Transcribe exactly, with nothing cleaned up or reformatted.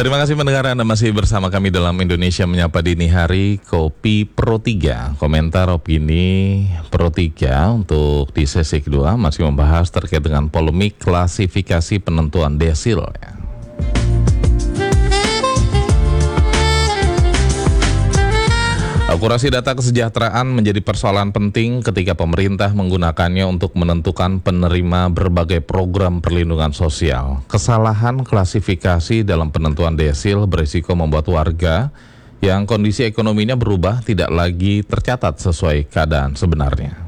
Terima kasih mendengar Anda masih bersama kami dalam Indonesia Menyapa Dini Hari, Kopi Pro tiga. Komentar opini Pro tiga untuk di sesi kedua masih membahas terkait dengan polemik klasifikasi penentuan desil. Ya. Akurasi data kesejahteraan menjadi persoalan penting ketika pemerintah menggunakannya untuk menentukan penerima berbagai program perlindungan sosial. Kesalahan klasifikasi dalam penentuan desil berisiko membuat warga yang kondisi ekonominya berubah tidak lagi tercatat sesuai keadaan sebenarnya.